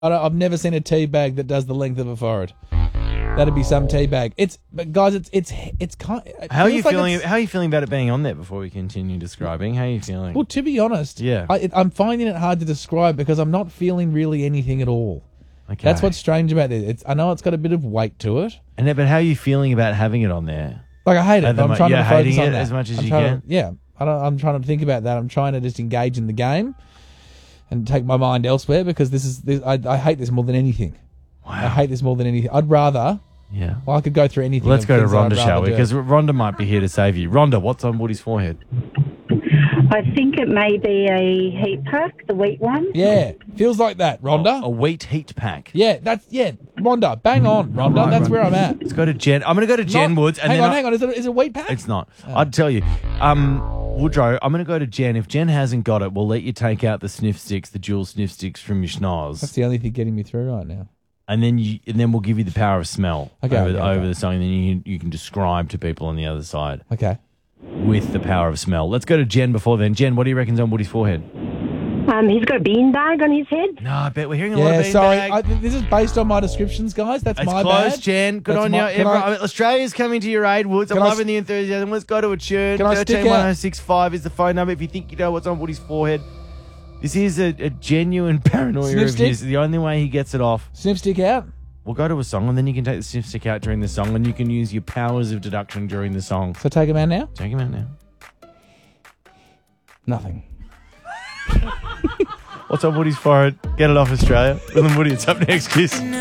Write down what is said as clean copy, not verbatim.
I've never seen a tea bag that does the length of a forehead. That'd be some tea bag. But guys, it's kind. How are you feeling? How are you feeling about it being on there? Before we continue describing, how are you feeling? Well, to be honest, yeah, I'm finding it hard to describe because I'm not feeling really anything at all. Okay, that's what's strange about it. I know it's got a bit of weight to it. But how are you feeling about having it on there? Like I hate it. But I'm trying to focus on that as much as you can. Yeah, I'm trying to think about that. I'm trying to just engage in the game and take my mind elsewhere because I hate this more than anything. Wow. I hate this more than anything. I'd rather. Yeah. Well, I could go through anything. Let's go to Rhonda, shall we? Because Rhonda might be here to save you. Rhonda, what's on Woody's forehead? I think it may be a heat pack, the wheat one. Yeah, feels like that, Rhonda. A wheat heat pack. Yeah, Rhonda, bang on, Rhonda. Right, that's where I'm at. Let's go to Jen. I'm going to go to Jen Woods. And hang on. Is it a wheat pack? It's not. I'd tell you. Woodrow, I'm going to go to Jen. If Jen hasn't got it, we'll let you take out the sniff sticks, the dual sniff sticks from your schnoz. That's the only thing getting me through right now. And then we'll give you the power of smell over the song. And then you can describe to people on the other side. Okay. With the power of smell. Let's go to Jen before then. Jen, what do you reckon's on Woody's forehead? He's got a beanbag on his head. No, I bet we're hearing a lot of beanbag. Sorry. This is based on my descriptions, guys. That's my bad. It's close, Jen. Good on you. Australia's coming to your aid, Woods. I'm loving the enthusiasm. Let's go to a tune. 131065 is the phone number if you think you know what's on Woody's forehead. This is a genuine paranoia of his. The only way he gets it off. Sniff stick out. We'll go to a song and then you can take the sniff stick out during the song and you can use your powers of deduction during the song. So take him out now? Take him out now. Nothing. What's on Woody's forehead? Get it off, Australia. Will and Woody, it's up next, Kiss.